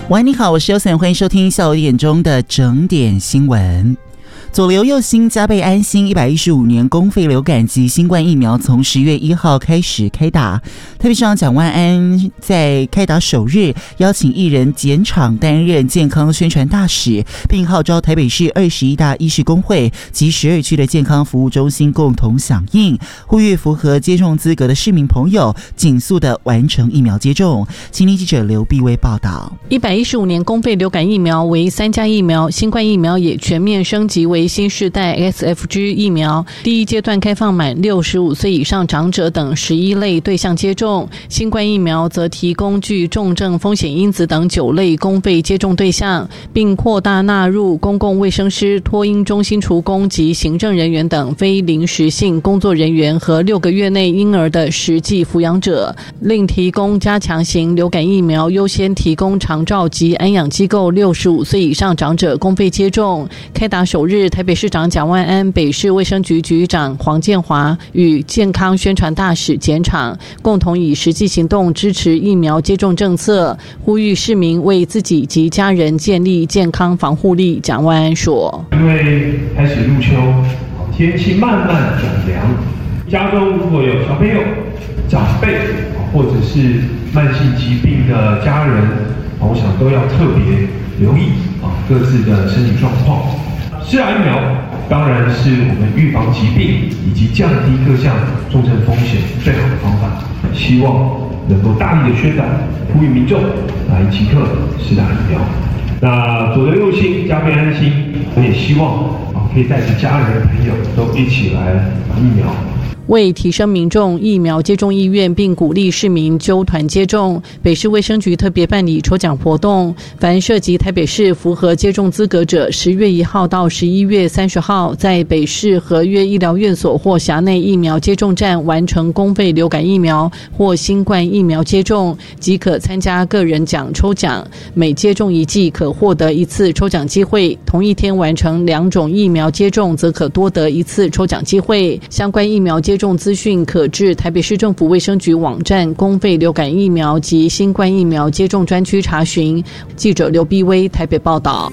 喂，你好，我是优森，欢迎收听下午1点钟的整点新闻。左流右新加倍安心115年公费流感及新冠疫苗从10月1号开始开打。特别市长蒋万安在开打首日邀请艺人减场担任健康宣传大使，并号召台北市21大医师公会及12区的健康服务中心共同响应，呼吁符合接种资格的市民朋友尽速的完成疫苗接种。青年记者刘碧薇报道。 115年公费流感疫苗为3价疫苗，新冠疫苗也全面升级为新世代 SFG 疫苗，第一阶段开放满65岁以上长者等11类对象接种，新冠疫苗则提供具重症风险因子等9类公费接种对象，并扩大纳入公共卫生师、托婴中心厨工及行政人员等非临时性工作人员和6个月内婴儿的实际抚养者，另提供加强型流感疫苗优先提供长照及安养机构65岁以上长者公费接种。开打首日，台北市长蒋万安、北市卫生局局长黄建华与健康宣传大使简场共同以实际行动支持疫苗接种政策，呼吁市民为自己及家人建立健康防护力。蒋万安说： 因为开始入秋，天气慢慢转凉，家中如果有小朋友、长辈或者是慢性疾病的家人，我想都要特别留意各自的身体状况。施打疫苗当然是我们预防疾病以及降低各项重症风险最好的方法，希望能够大力的宣导，呼吁民众来即刻施打疫苗。那左流右新加倍安心，我也希望可以带着家人朋友都一起来打疫苗。 为提升民众疫苗接种意愿，并鼓励市民揪团接种，北市卫生局特别办理抽奖活动，凡涉及台北市符合接种资格者，10月1号到11月30号在北市合约医疗院所或辖内疫苗接种站完成公费流感疫苗或新冠疫苗接种，即可参加个人奖抽奖，每接种1剂可获得1次抽奖机会，同一天完成2种疫苗接种则可多得1次抽奖机会。相关疫苗接种资讯可至台北市政府卫生局网站公费流感疫苗及新冠疫苗接种专区查询。记者刘碧薇台北报道。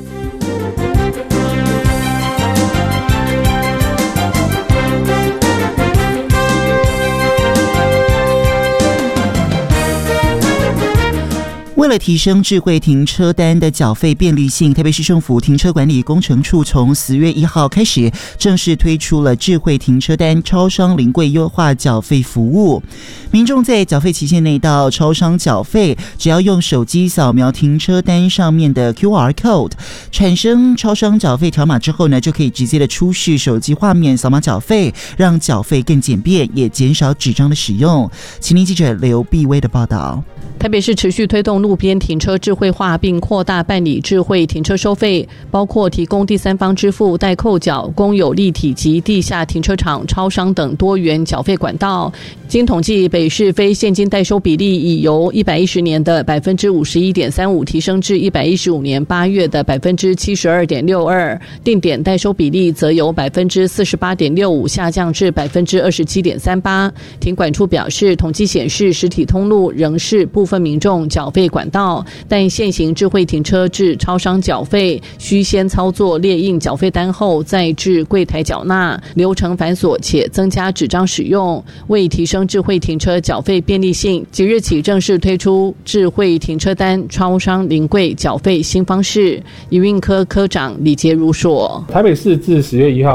为了提升智慧停车单的缴费便利性，台北市政府停车管理工程处从10月1号开始正式推出了智慧停车单超商临柜优化缴费服务。民众在缴费期限内到超商缴费，只要用手机扫描停车单上面的 QR code， 产生超商缴费条码之后呢，就可以直接的出示手机画面扫码缴费，让缴费更简便，也减少纸张的使用。请听记者刘碧薇的报道。 台北市持续推动路边停车智慧化，并扩大办理智慧停车收费，包括提供第三方支付、代扣缴、公有立体及地下停车场、超商等多元缴费管道。经统计，北市非现金代收比例已由110年的 51.35% 提升至115年8月的 72.62%， 定点代收比例则由 48.65% 下降至 27.38%。停管处表示，统计显示实体通路仍是部分民众缴费管道，但现行智慧停车至超商缴费需先操作列印缴费单后再至柜台缴纳，流程繁琐且增加纸张使用。为提升智慧停车缴费便利性，即日起正式推出智慧停车单超商临柜缴费新方式。营运科科长李杰如说： 台北市自10月1号